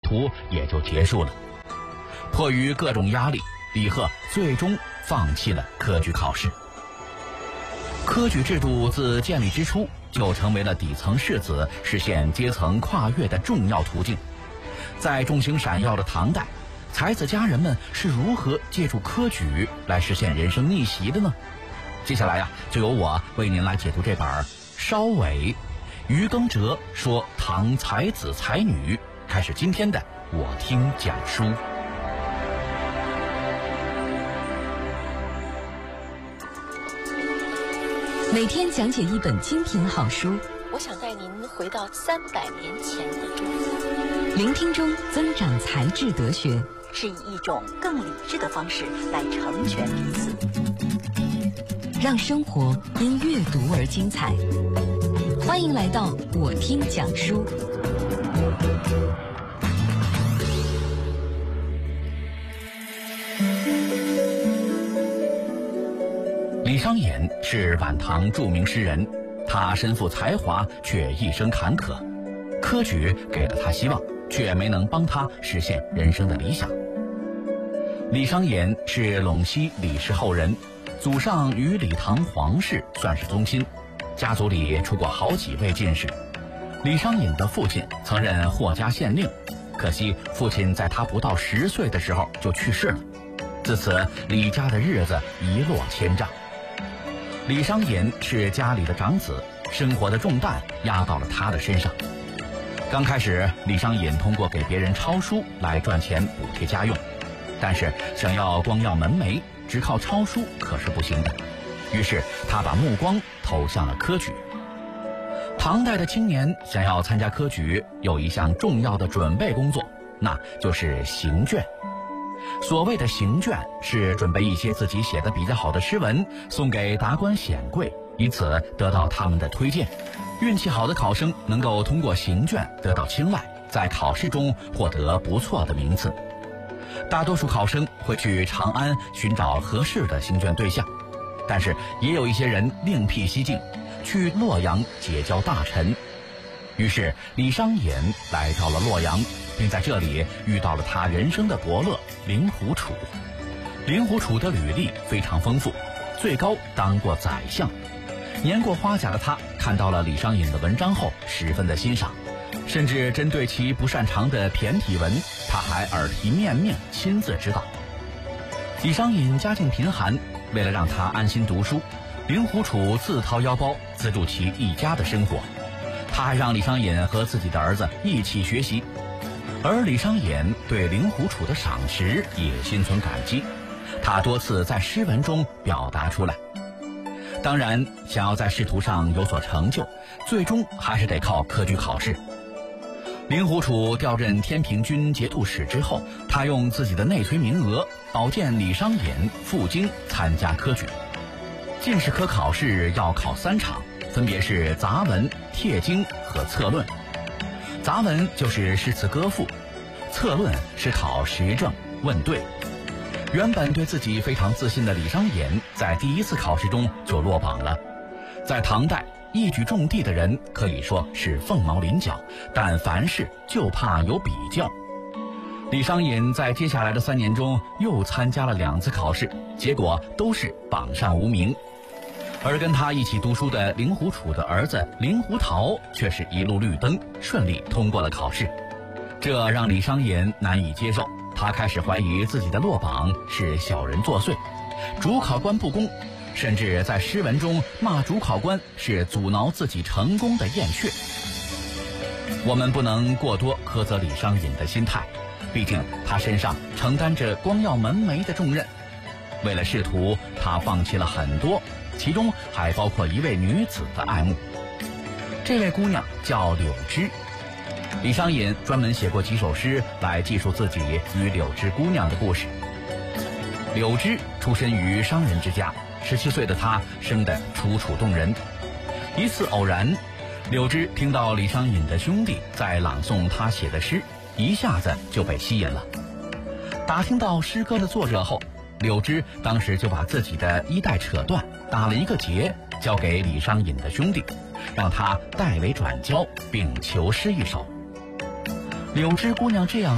途也就结束了。迫于各种压力，李贺最终放弃了科举考试。科举制度自建立之初就成为了底层士子实现阶层跨越的重要途径。在众星闪耀的唐代，才子佳人们是如何借助科举来实现人生逆袭的呢？接下来就由我为您来解读这本《稍微余耕哲说唐才子才女》，开始今天的我听讲书。 每天讲解一本精品好书， 我想带您回到300年前的中国， 聆听中增长才智德学， 是以一种更理智的方式来成全彼此， 让生活因阅读而精彩。欢迎来到我听讲书。 李商隐是晚唐著名诗人，他身负才华，却一生坎坷。科举给了他希望，却没能帮他实现人生的理想。李商隐是陇西李氏后人，祖上与李唐皇室算是宗亲，家族里出过好几位进士。李商隐的父亲曾任霍家县令，可惜父亲在他不到10岁的时候就去世了，自此李家的日子一落千丈。李商隐是家里的长子，生活的重担压到了他的身上。刚开始，李商隐通过给别人抄书来赚钱补贴家用，但是想要光耀门楣，只靠抄书可是不行的。于是他把目光投向了科举。唐代的青年想要参加科举，有一项重要的准备工作，那就是行卷。所谓的行卷是准备一些自己写的比较好的诗文，送给达官显贵，以此得到他们的推荐。运气好的考生能够通过行卷得到青睐，在考试中获得不错的名次。大多数考生会去长安寻找合适的行卷对象，但是也有一些人另辟蹊径，去洛阳结交大臣。于是李商隐来到了洛阳，并在这里遇到了他人生的伯乐令狐楚。令狐楚的履历非常丰富，最高当过宰相。年过花甲的他看到了李商隐的文章后十分的欣赏，甚至针对其不擅长的骈体文，他还耳提面命亲自指导。李商隐家境贫寒，为了让他安心读书，令狐楚自掏腰包资助其一家的生活。他还让李商隐和自己的儿子一起学习，而李商隐对令狐楚的赏识也心存感激，他多次在诗文中表达出来。当然，想要在仕途上有所成就，最终还是得靠科举考试。令狐楚调任天平军节度使之后，他用自己的内推名额保荐李商隐赴京参加科举。进士科考试要考3场，分别是杂文、帖经和策论。杂文就是诗词歌赋，策论是考时政问对。原本对自己非常自信的李商隐，在第1次考试中就落榜了。在唐代，一举中第的人可以说是凤毛麟角，但凡事就怕有比较。李商隐在接下来的3年中又参加了2次考试，结果都是榜上无名。而跟他一起读书的令狐楚的儿子令狐桃却是一路绿灯，顺利通过了考试。这让李商隐难以接受，他开始怀疑自己的落榜是小人作祟，主考官不公，甚至在诗文中骂主考官是阻挠自己成功的燕雀。我们不能过多苛责李商隐的心态，毕竟他身上承担着光耀门楣的重任。为了仕途，他放弃了很多，其中还包括一位女子的爱慕。这位姑娘叫柳枝。李商隐专门写过几首诗来记述自己与柳枝姑娘的故事。柳枝出身于商人之家，17岁的她生得楚楚动人。一次偶然，柳枝听到李商隐的兄弟在朗诵他写的诗，一下子就被吸引了。打听到诗歌的作者后，柳枝当时就把自己的衣带扯断，打了一个结，交给李商隐的兄弟，让他代为转交，并求诗一首。柳枝姑娘这样